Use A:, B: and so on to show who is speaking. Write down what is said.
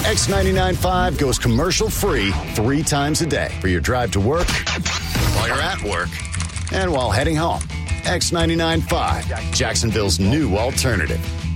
A: X99.5 goes commercial-free 3 times a day for your drive to work, while you're at work, and while heading home. X99.5, Jacksonville's new alternative.